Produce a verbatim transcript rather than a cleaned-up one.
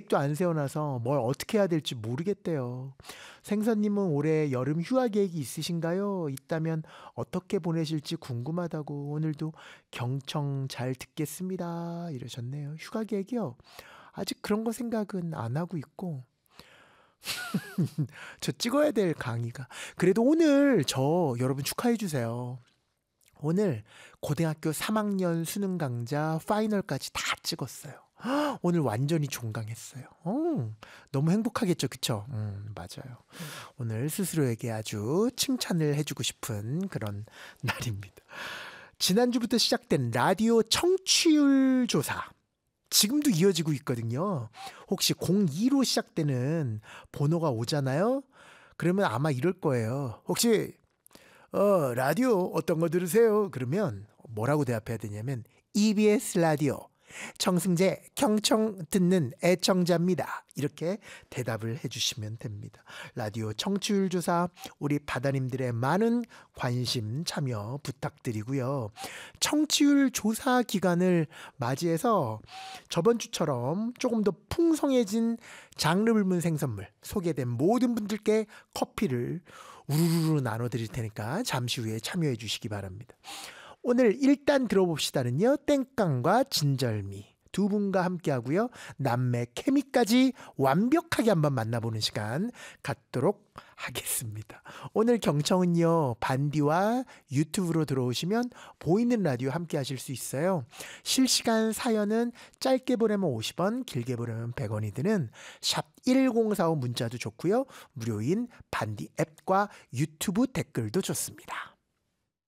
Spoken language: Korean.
계획도 안 세워놔서 뭘 어떻게 해야 될지 모르겠대요. 생선님은 올해 여름 휴가 계획이 있으신가요? 있다면 어떻게 보내실지 궁금하다고. 오늘도 경청 잘 듣겠습니다 이러셨네요. 휴가 계획이요? 아직 그런 거 생각은 안 하고 있고 저 찍어야 될 강의가, 그래도 오늘 저 여러분 축하해 주세요. 오늘 고등학교 삼 학년 수능 강좌 파이널까지 다 찍었어요. 오늘 완전히 종강했어요. 어, 너무 행복하겠죠, 그쵸? 음, 맞아요. 오늘 스스로에게 아주 칭찬을 해주고 싶은 그런 날입니다. 지난주부터 시작된 라디오 청취율 조사, 지금도 이어지고 있거든요. 혹시 공이로 시작되는 번호가 오잖아요. 그러면 아마 이럴 거예요. 혹시 어 라디오 어떤 거 들으세요? 그러면 뭐라고 대답해야 되냐면 이비에스 라디오 정승재 경청 듣는 애청자입니다. 이렇게 대답을 해주시면 됩니다. 라디오 청취율 조사, 우리 바다님들의 많은 관심 참여 부탁드리고요. 청취율 조사 기간을 맞이해서 저번 주처럼 조금 더 풍성해진 장르 불문 생선물 소개된 모든 분들께 커피를 우르르 나눠드릴 테니까 잠시 후에 참여해 주시기 바랍니다. 오늘 일단 들어봅시다는요, 땡깡과 진절미 두 분과 함께 하고요, 남매 케미까지 완벽하게 한번 만나보는 시간 갖도록 하겠습니다. 오늘 경청은요, 반디와 유튜브로 들어오시면 보이는 라디오 함께 하실 수 있어요. 실시간 사연은 짧게 보내면 오십 원, 길게 보내면 백 원이 드는 샵 일공사오 문자도 좋고요, 무료인 반디 앱과 유튜브 댓글도 좋습니다.